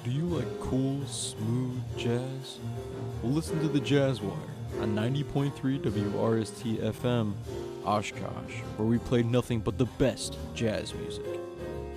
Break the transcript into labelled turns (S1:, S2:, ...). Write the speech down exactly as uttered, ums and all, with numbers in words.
S1: Do you like cool, smooth jazz? Well, listen to the Jazz Wire on ninety point three W R S T F M, Oshkosh, where we play nothing but the best jazz music.